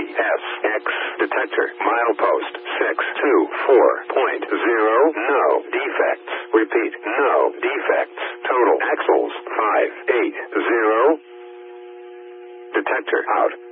CSX detector. Milepost 624.0. No defects. Repeat, no defects. Total axles 580. Detector out.